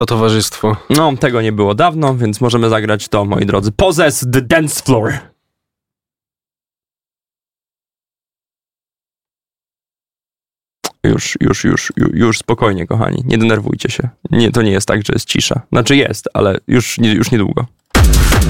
To towarzystwo. No, tego nie było dawno, więc możemy zagrać to, moi drodzy. Possess the Dance Floor. Już spokojnie, kochani. Nie denerwujcie się. Nie, to nie jest tak, że jest cisza. Znaczy jest, ale już niedługo.